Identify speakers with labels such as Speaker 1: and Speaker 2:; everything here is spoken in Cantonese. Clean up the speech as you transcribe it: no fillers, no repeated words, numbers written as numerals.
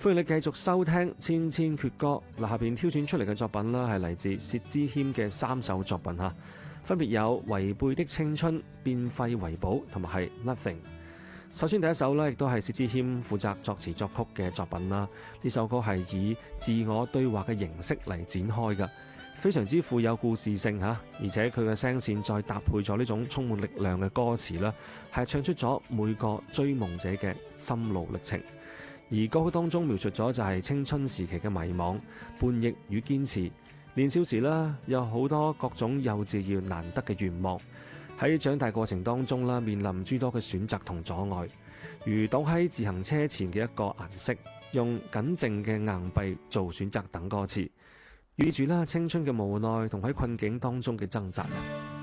Speaker 1: 歡迎你繼續收聽千千闕歌。下邊挑選出嚟嘅作品啦，係嚟自薛之謙嘅3首作品嚇，分別有《違背的青春》、《變廢為寶》同埋係《Nothing》。首先第一首呢，亦都係薛之謙負責作詞作曲嘅作品啦。呢首歌係以自我對話嘅形式嚟展開嘅，非常之富有故事性嚇，而且佢嘅聲線再搭配咗呢種充滿力量嘅歌詞啦，係唱出咗每個追夢者嘅心路歷程。而歌曲當中描述咗就係青春時期嘅迷茫、叛逆與堅持。年少時啦，有好多各種幼稚而難得嘅願望。喺長大過程當中啦，面臨諸多嘅選擇同阻礙，如倒喺自行車前嘅一個顏色，用僅剩嘅硬幣做選擇等歌詞，寓意住啦青春嘅無奈同喺困境當中嘅掙扎。